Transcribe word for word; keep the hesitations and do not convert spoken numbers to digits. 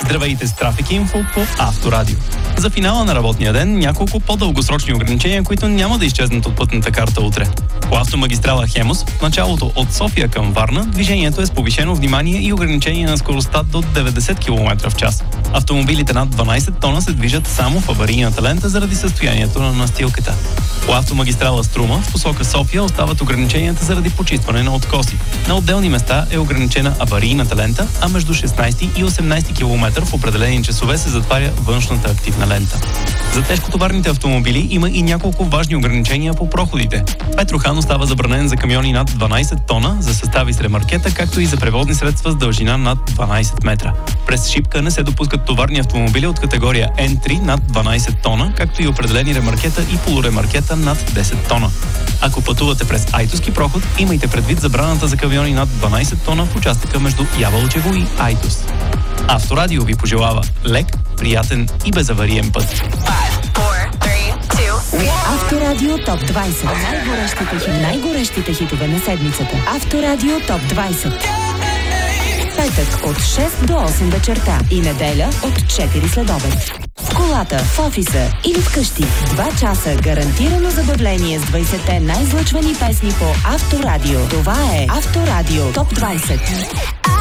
Здравейте с Трафик Инфо по Авторадио. За финала на работния ден няколко по-дългосрочни ограничения, които няма да изчезнат от пътната карта утре. По автомагистрала Хемус, в началото от София към Варна, движението е с повишено внимание и ограничение на скоростта до деветдесет километра в час. Автомобилите над дванадесет тона се движат само в аварийната лента заради състоянието на настилката. По автомагистрала Струма, в посока София, остават ограниченията заради почистване на откоси. На отделни места е ограничена аварийната лента, а между шестнадесети и осемнадесети километър в определени часове се затваря външната активна лента. За тежкотоварните автомобили има и няколко важни ограничения по проходите. Петрохан остава забранен за камиони над дванадесет тона, за състави с ремаркета, както и за превозни средства с дължина над дванадесет метра. През Шипка не се допускат товарни автомобили от категория Ен три над дванадесет тона, както и определени ремаркета и полуремаркета над десет тона. Ако пътувате през Айтоски проход, имайте предвид забраната за камиони над дванадесет тона в участъка между Ябълчево и Айтос. Авторадио ви пожелава лек, приятен и безавариен път. Авторадио Топ двадесет. Най-горещите, хит, най-горещите хитове на седмицата. Авторадио Топ двадесет. Петък от шест до осем вечерта и неделя от четири следобед. В колата, в офиса или вкъщи. Два часа гарантирано забавление с двадесетте най-излъчвани песни по Авторадио. Това е Авторадио Топ двадесет.